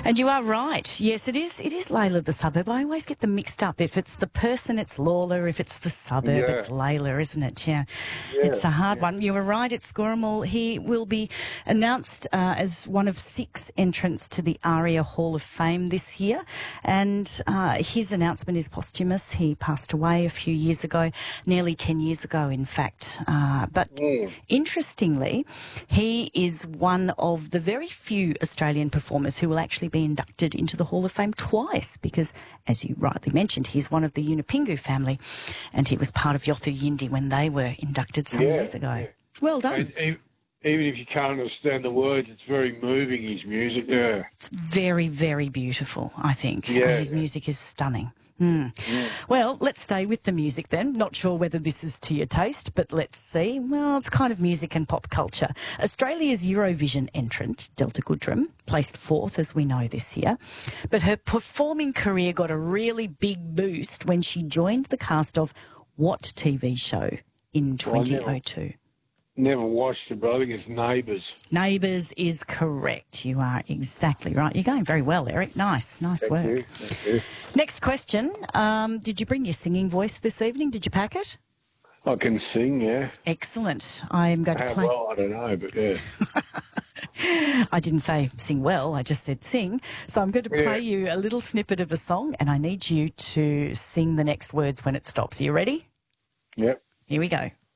And you are right. Yes, it is. It is Layla the suburb. I always get them mixed up. If it's the person, it's Lawler. If it's the suburb, Yeah. it's Layla, isn't it? Yeah. Yeah, It's a hard one. You were right. It's Squirrel. He will be announced as one of 6 entrants to the ARIA Hall of Fame this year. And his announcement is posthumous. He passed away a few years ago, nearly 10 years ago, in fact. But interestingly, he is one of the very few Australian performers who will actually be inducted into the Hall of Fame twice because, as you rightly mentioned, he's one of the Yunupingu family and he was part of Yothu Yindi when they were inducted some years ago. Yeah. Well done. And even if you can't understand the words, it's very moving, his music. Yeah. It's very, very beautiful, I think. Yeah. His music is stunning. Well, let's stay with the music then. Not sure whether this is to your taste, but let's see. Well, it's kind of music and pop culture. Australia's Eurovision entrant, Delta Goodrem, placed 4th, as we know, this year. But her performing career got a really big boost when she joined the cast of what TV show in 2002? Never watched it, but I think it's Neighbours. Neighbours is correct. You are exactly right. You're going very well, Eric. Nice work. Thank you. Next question. Did you bring your singing voice this evening? Did you pack it? I can sing, yeah. Excellent. I am going to How play... well, I don't know, but yeah. I didn't say sing well, I just said sing. So I'm going to play you a little snippet of a song and I need you to sing the next words when it stops. Are you ready? Yep. Here we go.